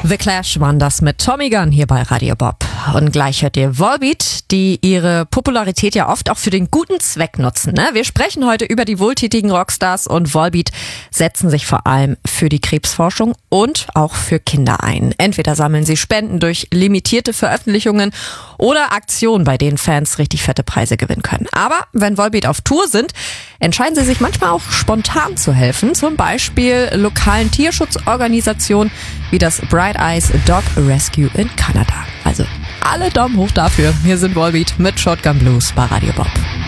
The Clash waren das mit Tommy Gunn hier bei Radio Bob. Und gleich hört ihr Volbeat, die ihre Popularität ja oft auch für den guten Zweck nutzen. Ne? Wir sprechen heute über die wohltätigen Rockstars und Volbeat setzen sich vor allem für die Krebsforschung und auch für Kinder ein. Entweder sammeln sie Spenden durch limitierte Veröffentlichungen oder Aktionen, bei denen Fans richtig fette Preise gewinnen können. Aber wenn Volbeat auf Tour sind, entscheiden sie sich manchmal auch spontan zu helfen. Zum Beispiel lokalen Tierschutzorganisationen wie das Bright Eyes Dog Rescue in Kanada. Also alle Daumen hoch dafür. Hier sind Volbeat mit Shotgun Blues bei Radio Bob.